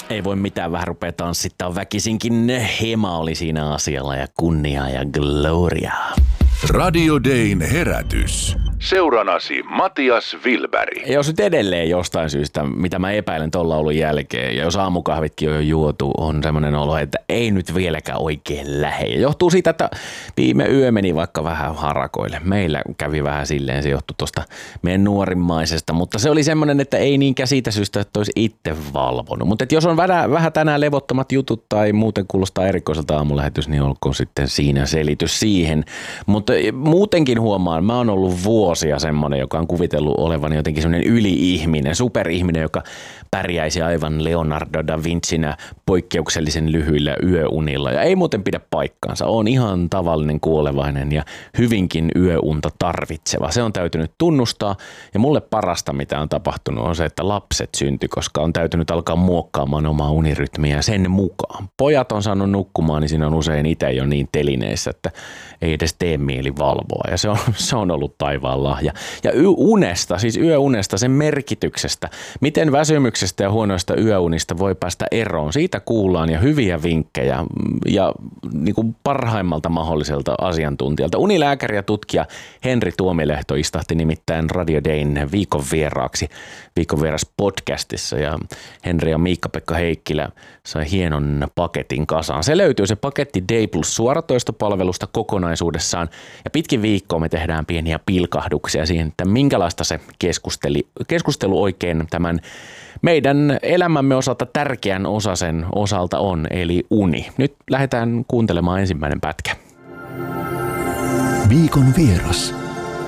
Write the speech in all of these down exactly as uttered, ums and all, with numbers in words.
Ei voi mitään, vähän rupea tanssittaa väkisinkin. Hema oli siinä asialla ja kunnia ja gloria. Radio Dayn herätys. Seuranasi Matias Wilberg. Ja jos nyt edelleen jostain syystä, mitä mä epäilen ton laulun jälkeen, ja jos aamukahvitkin on jo juotu, on semmoinen olo, että ei nyt vieläkään oikein lähe. Ja johtuu siitä, että viime yö meni vaikka vähän harakoille. Meillä kävi vähän silleen, se johtui tuosta meidän nuorimmaisesta, mutta se oli semmoinen, että ei niinkään siitä syystä, että olisi itse valvonut. Mutta jos on vähän, vähän tänään levottomat jutut tai muuten kuulostaa erikoiselta aamulähetys, niin olkoon sitten siinä selitys siihen. Mutta muutenkin huomaan, mä oon ollut vuosia semmoinen, joka on kuvitellut olevan jotenkin semmoinen yli-ihminen, superihminen, joka pärjäisi aivan Leonardo da Vincinä poikkeuksellisen lyhyillä yöunilla. Ja ei muuten pidä paikkaansa. Oon ihan tavallinen kuolevainen ja hyvinkin yöunta tarvitseva. Se on täytynyt tunnustaa. Ja mulle parasta, mitä on tapahtunut, on se, että lapset syntyi, koska on täytynyt alkaa muokkaamaan omaa unirytmiä sen mukaan. Pojat on saanut nukkumaan, niin siinä on usein itse jo niin telineissä, että ei edes tee mieli valvoa. Ja se on, se on ollut taivaan lahja. Ja unesta, siis yöunesta, sen merkityksestä, miten väsymyksestä ja huonoista yöunista voi päästä eroon. Siitä kuullaan ja hyviä vinkkejä ja niin kuin parhaimmalta mahdolliselta asiantuntijalta. Unilääkäri ja tutkija Henri Tuomilehto istahti nimittäin Radio Dayn viikon vieraaksi viikon vieras podcastissa ja Henri ja Miikka-Pekka Heikkilä sai hienon paketin kasaan. Se löytyy se paketti Day Plus suoratoistopalvelusta kokonaisuudessaan ja pitkin viikkoa me tehdään pieniä pilkahduksia siihen, että minkälaista se keskusteli, keskustelu oikein tämän meidän elämämme osalta tärkeän osasen osalta on, eli uni. Nyt lähdetään kuuntelemaan ensimmäinen pätkä. Viikon vieras.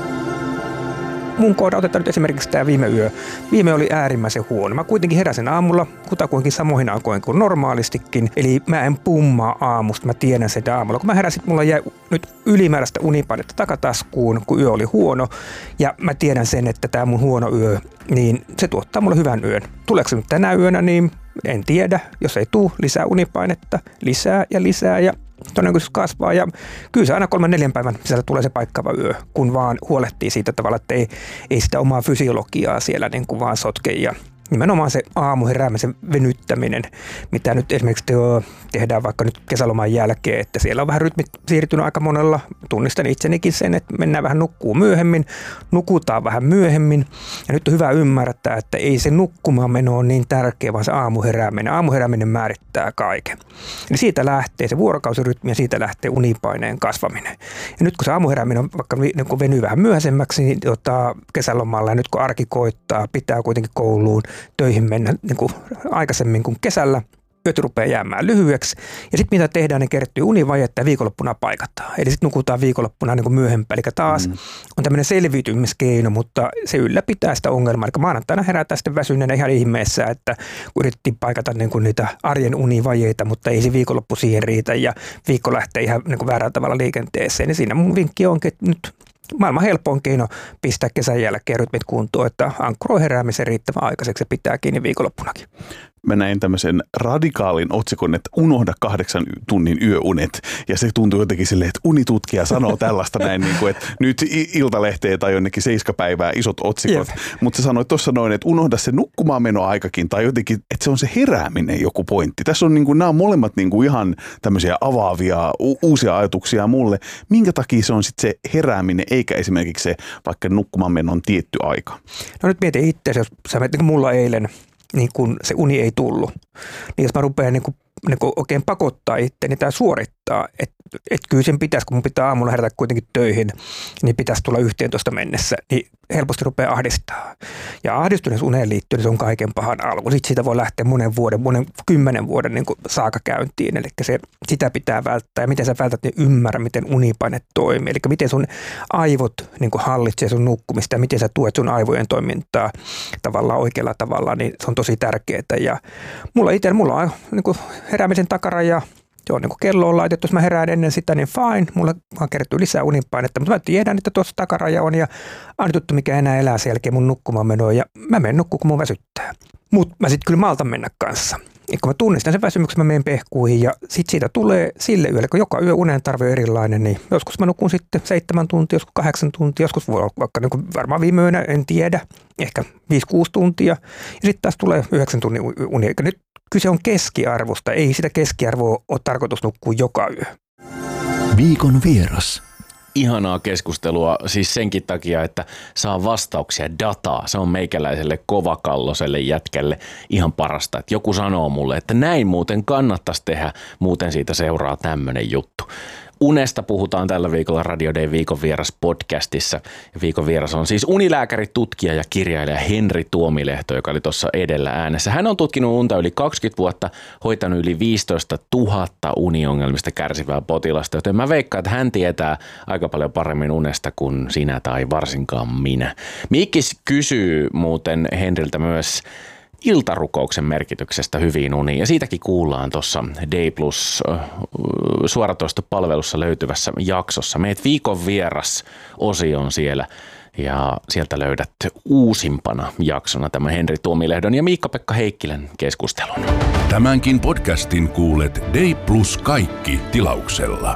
Mun kohdalla otetaan nyt esimerkiksi tämä viime yö. Viime oli äärimmäisen huono. Mä kuitenkin heräsin aamulla kutakuinkin samoihin aikoihin kuin normaalistikin. Eli mä en pummaa aamusta, mä tiedän sitä aamulla. Kun mä heräsin, mulla jäi nyt ylimääräistä unipainetta takataskuun, kun yö oli huono. Ja mä tiedän sen, että tämä mun huono yö, niin se tuottaa mulle hyvän yön. Tuleeko se nyt tänä yönä, niin en tiedä. Jos ei tule lisää unipainetta, lisää ja lisää ja todennäköisesti kasvaa ja kyllä se aina kolmen neljän päivän sisällä tulee se paikkaava yö, kun vaan huolehtii siitä tavalla, että ei, ei sitä omaa fysiologiaa siellä niin kuin vaan sotke ja nimenomaan se aamuheräämisen venyttäminen, mitä nyt esimerkiksi tehdään vaikka nyt kesäloman jälkeen, että siellä on vähän rytmit siirtynyt aika monella. Tunnistan itsenikin sen, että mennään vähän nukkuu myöhemmin, nukutaan vähän myöhemmin. Ja nyt on hyvä ymmärtää, että ei se nukkumaan meno ole niin tärkeä, vaan se aamuherääminen. Aamuherääminen määrittää kaiken. Eli siitä lähtee se vuorokausirytmi ja siitä lähtee unipaineen kasvaminen. Ja nyt kun se aamuherääminen on vaikka niin venyy vähän myöhäisemmäksi, niin tota, kesälomalla ja nyt kun arki koittaa, pitää kuitenkin kouluun töihin mennä niin kuin aikaisemmin kuin kesällä. Yöt rupeaa jäämään lyhyeksi. Ja sitten mitä tehdään, niin kertyy univajetta ja viikonloppuna paikataan. Eli sitten nukutaan viikonloppuna niin kuin myöhempään. Eli taas mm. on tämmöinen selviytymiskeino, mutta se ylläpitää sitä ongelmaa. Eli maanantaina herätään sitten väsyneenä ihan ihmeessä, että kun yritettiin paikata niin kuin niitä arjen univajeita, mutta ei se viikonloppu siihen riitä ja viikko lähtee ihan niin kuin väärällä tavalla liikenteeseen. Ja siinä mun vinkki onkin, että nyt maailman helpoin keino pistää kesän jälkeen rytmit kuntoon, että ankkuroi heräämisen riittävän aikaiseksi ja pitää kiinni viikonloppunakin. Mä näin tämmöisen radikaalin otsikon, että unohda kahdeksan tunnin yöunet. Ja se tuntuu jotenkin silleen, että unitutkija sanoo tällaista näin, niin kuin, että nyt Iltalehteen tai jonnekin seiskapäivää isot otsikot. Mutta sä sanoit tuossa noin, että unohda se nukkumaan menoaikakin tai jotenkin, että se on se herääminen joku pointti. Tässä on niin kuin, nämä on molemmat niin kuin ihan tämmöisiä avaavia u- uusia ajatuksia mulle. Minkä takia se on sitten se herääminen eikä esimerkiksi se vaikka nukkumaan menon tietty aika? No nyt mietin itse, jos sä menet niin kuin mulla eilen, niin kun se uni ei tullut, niin jos mä rupean niin kuin, niin kuin oikein pakottaa itse, niin tämä suorittaa, että et kyllä sen pitäisi, kun mun pitää aamulla herätä kuitenkin töihin, niin pitäisi tulla yhteentoista mennessä, niin helposti rupeaa ahdistaa. Ja ahdistuneessa uneen liittyen se on kaiken pahan alku. Sitten siitä voi lähteä monen vuoden, monen kymmenen vuoden niin kuin saaka käyntiin, eli se, sitä pitää välttää. Ja miten sä vältät, niin ymmärrä, miten unipaine toimii, eli miten sun aivot niin kuin hallitsee sun nukkumista ja miten sä tuet sun aivojen toimintaa tavallaan oikealla tavalla, niin se on tosi tärkeää. Ja mulla itse, mulla on niin kuin heräämisen takaraja. Joo, niin kun kello on laitettu, jos mä herään ennen sitä, niin fine, mulla vaan kertyy lisää unipainetta, mutta mä tiedän, että tuossa takaraja on ja aina tuttu, mikä enää elää sen jälkeen mun nukkumaan menoa ja mä menen nukkuun, kun mun väsyttää. Mutta mä sitten kyllä maltan mennä kanssa. Ja kun mä tunnistan sen väsymyksen, mä menen pehkuihin ja sitten siitä tulee sille yölle, kun joka yö unen tarve on erilainen, niin joskus mä nukun sitten seitsemän tuntia, joskus kahdeksan tuntia, joskus voi olla vaikka niin kuin varmaan viime yönä, en tiedä, ehkä viisi kuusi tuntia. Ja sitten taas tulee yhdeksän tunnin uni. Eikä nyt Kyse on keskiarvosta, ei sitä keskiarvoa ole tarkoitus nukkua joka yö. Viikon vieras. Ihanaa keskustelua siis senkin takia, että saa vastauksia, dataa. Se on meikäläiselle kovakalloselle jätkälle ihan parasta. Että joku sanoo mulle, että näin muuten kannattaisi tehdä, muuten siitä seuraa tämmöinen juttu. Unesta puhutaan tällä viikolla Radio Day viikon vieras podcastissa. Viikon vieras on siis unilääkäri, tutkija ja kirjailija Henri Tuomilehto, joka oli tuossa edellä äänessä. Hän on tutkinut unta yli kaksikymmentä vuotta, hoitanut yli viisitoista tuhatta uniongelmista kärsivää potilasta, joten mä veikkaan, että hän tietää aika paljon paremmin unesta kuin sinä tai varsinkaan minä. Mikkis kysyy muuten Henriltä myös iltarukouksen merkityksestä hyviin uniin, ja siitäkin kuullaan tuossa Day Plus suoratoistopalvelussa löytyvässä jaksossa. Meet viikon vieras -osio siellä, ja sieltä löydät uusimpana jaksona tämän Henri Tuomilehdon ja Miikka-Pekka Heikkilän keskustelun. Tämänkin podcastin kuulet Day Plus kaikki tilauksella.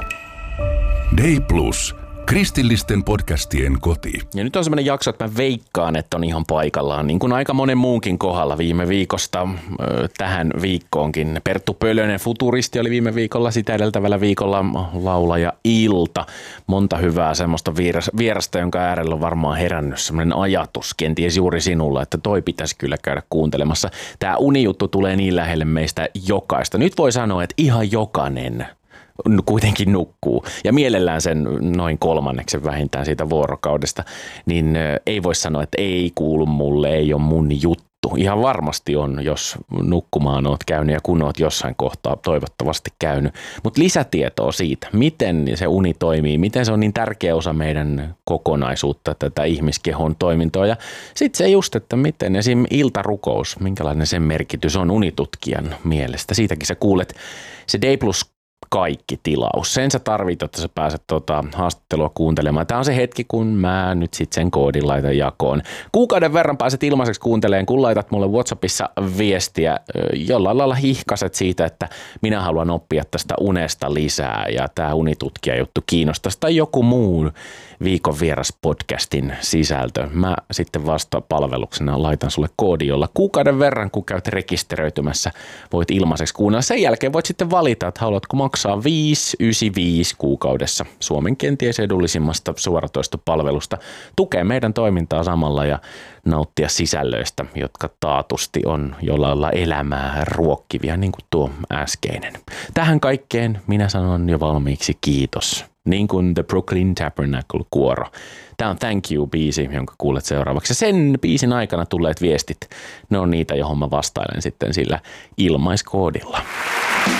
Day Plus. Kristillisten podcastien koti. Ja nyt on semmoinen jakso, että mä veikkaan, että on ihan paikallaan, niin kuin aika monen muunkin kohdalla viime viikosta ö, tähän viikkoonkin. Perttu Pölönen, futuristi, oli viime viikolla, sitä edeltävällä viikolla laulaja Ilta. Monta hyvää semmoista vierasta, jonka äärellä on varmaan herännyt semmoinen ajatus, kenties juuri sinulla, että toi pitäisi kyllä käydä kuuntelemassa. Tämä unijuttu tulee niin lähelle meistä jokaista. Nyt voi sanoa, että ihan jokainen kuitenkin nukkuu, ja mielellään sen noin kolmanneksen vähintään siitä vuorokaudesta, niin ei voi sanoa, että ei kuulu mulle, ei ole mun juttu. Ihan varmasti on, jos nukkumaan oot käynyt ja kun oot jossain kohtaa toivottavasti käynyt. Mutta lisätietoa siitä, miten se uni toimii, miten se on niin tärkeä osa meidän kokonaisuutta, tätä ihmiskehon toimintoa. Ja sitten se just, että miten esim. Iltarukous, minkälainen sen merkitys on unitutkijan mielestä. Siitäkin sä kuulet se Day Plus kaikki tilaus. Sen sä tarvit, että sä pääset tuota haastattelua kuuntelemaan. Tämä on se hetki, kun mä nyt sit sen koodin laitan jakoon. Kuukauden verran pääset ilmaiseksi kuuntelemaan, kun laitat mulle WhatsAppissa viestiä. Jollain lailla hihkaset siitä, että minä haluan oppia tästä unesta lisää ja tämä unitutkija juttu kiinnostaisi tai joku muu viikon vieras podcastin sisältö. Mä sitten vasta palveluksena laitan sulle koodi, jolla kuukauden verran, kun käyt rekisteröitymässä, voit ilmaiseksi kuunnella. Sen jälkeen voit sitten valita, että haluatko maksaa viisi yhdeksänkymmentäviisi kuukaudessa Suomen kenties edullisimmasta suoratoistopalvelusta. Tukee meidän toimintaa samalla ja nauttia sisällöistä, jotka taatusti on jollain lailla elämää ruokkivia, niin kuin tuo äskeinen. Tähän kaikkeen minä sanon jo valmiiksi kiitos. Niin kuin The Brooklyn Tabernacle-kuoro. Tämä on Thank You-biisi, jonka kuulet seuraavaksi. Ja sen biisin aikana tulleet viestit, ne on niitä, johon mä vastailen sitten sillä ilmaiskoodilla.